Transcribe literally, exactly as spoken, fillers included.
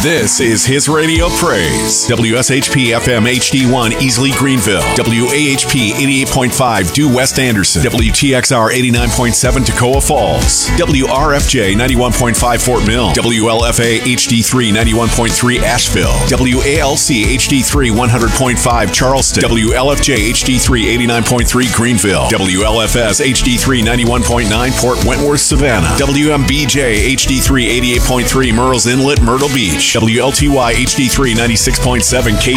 This is His Radio Praise. W S H P F M H D one Easley Greenville. W A H P eighty-eight point five Due West Anderson. W T X R eighty-nine point seven Toccoa Falls. W R F J ninety-one point five Fort Mill. W L F A H D three ninety-one point three Asheville. W A L C H D three one hundred point five Charleston. W L F J H D three eighty-nine point three Greenville. W L F S H D three ninety-one point nine Port Wentworth Savannah. W M B J H D three eighty-eight point three Murrells Inlet Myrtle Beach. W L T Y H D three ninety-six point seven K